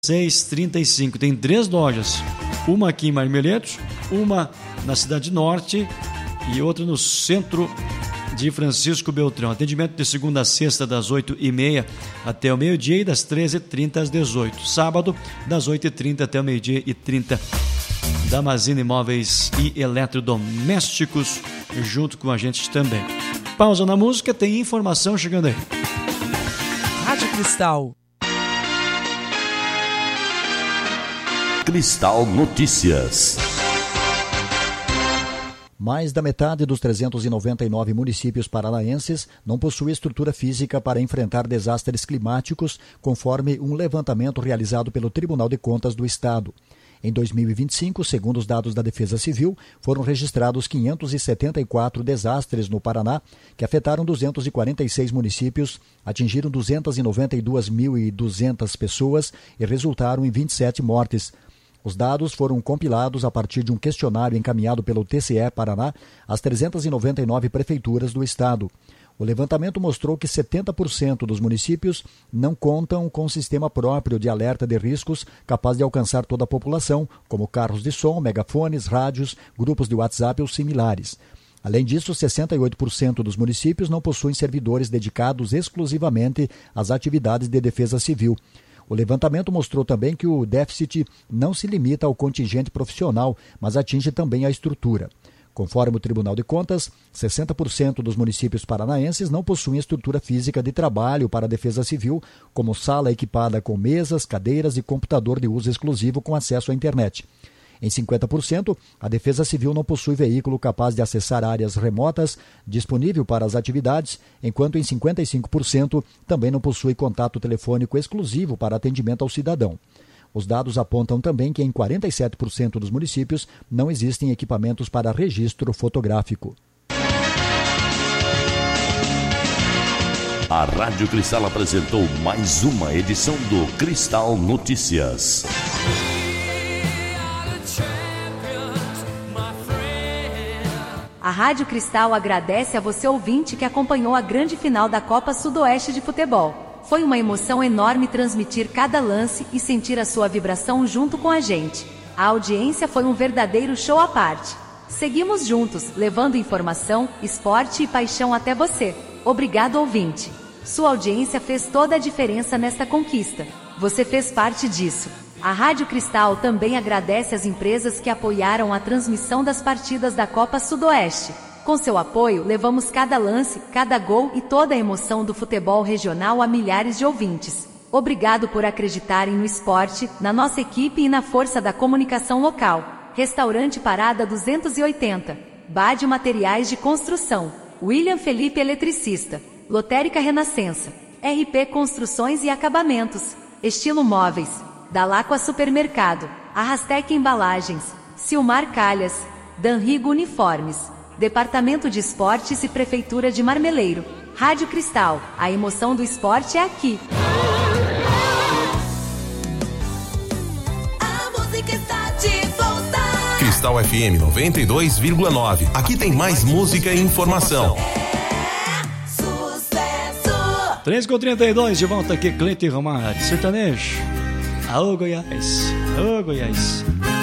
635. Tem 3 lojas, uma aqui em Marmeletos, uma na Cidade Norte e outra no centro de Francisco Beltrão. Atendimento de segunda a sexta das 8h30 até o meio-dia e das 13h30 às 18h. Sábado das 8h30 até o meio-dia e 30. Damasceno Imóveis e Eletrodomésticos junto com a gente também. Pausa na música, tem informação chegando aí. Rádio Cristal. Cristal Notícias. Mais da metade dos 399 municípios paranaenses não possui estrutura física para enfrentar desastres climáticos, conforme um levantamento realizado pelo Tribunal de Contas do Estado. Em 2025, segundo os dados da Defesa Civil, foram registrados 574 desastres no Paraná, que afetaram 246 municípios, atingiram 292.200 pessoas e resultaram em 27 mortes. Os dados foram compilados a partir de um questionário encaminhado pelo TCE Paraná às 399 prefeituras do estado. O levantamento mostrou que 70% dos municípios não contam com sistema próprio de alerta de riscos capaz de alcançar toda a população, como carros de som, megafones, rádios, grupos de WhatsApp ou similares. Além disso, 68% dos municípios não possuem servidores dedicados exclusivamente às atividades de defesa civil. O levantamento mostrou também que o déficit não se limita ao contingente profissional, mas atinge também a estrutura. Conforme o Tribunal de Contas, 60% dos municípios paranaenses não possuem estrutura física de trabalho para a defesa civil, como sala equipada com mesas, cadeiras e computador de uso exclusivo com acesso à internet. Em 50%, a Defesa Civil não possui veículo capaz de acessar áreas remotas disponível para as atividades, enquanto em 55% também não possui contato telefônico exclusivo para atendimento ao cidadão. Os dados apontam também que em 47% dos municípios não existem equipamentos para registro fotográfico. A Rádio Cristal apresentou mais uma edição do Cristal Notícias. A Rádio Cristal agradece a você ouvinte que acompanhou a grande final da Copa Sudoeste de Futebol. Foi uma emoção enorme transmitir cada lance e sentir a sua vibração junto com a gente. A audiência foi um verdadeiro show à parte. Seguimos juntos, levando informação, esporte e paixão até você. Obrigado, ouvinte. Sua audiência fez toda a diferença nesta conquista. Você fez parte disso. A Rádio Cristal também agradece às empresas que apoiaram a transmissão das partidas da Copa Sudoeste. Com seu apoio, levamos cada lance, cada gol e toda a emoção do futebol regional a milhares de ouvintes. Obrigado por acreditarem no esporte, na nossa equipe e na força da comunicação local. Restaurante Parada 280. Bade Materiais de Construção. William Felipe Eletricista. Lotérica Renascença. RP Construções e Acabamentos. Estilo Móveis. Dalacqua Supermercado. Arrastec Embalagens. Silmar Calhas. Danrigo Uniformes. Departamento de Esportes e Prefeitura de Marmeleiro. Rádio Cristal. A emoção do esporte é aqui. A música está de volta. Cristal FM 92,9. Aqui tem mais música e informação. 3h32, de volta aqui, Cleiton Romário, sertanejo. Aô, Goiás, aô, Goiás.